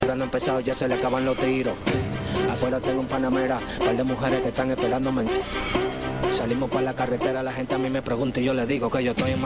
No ha empezado, ya se le acaban los tiros. Afuera tengo un Panamera, par de mujeres que están esperándome. Salimos por la carretera, la gente a mí me pregunta y yo le digo que yo estoy en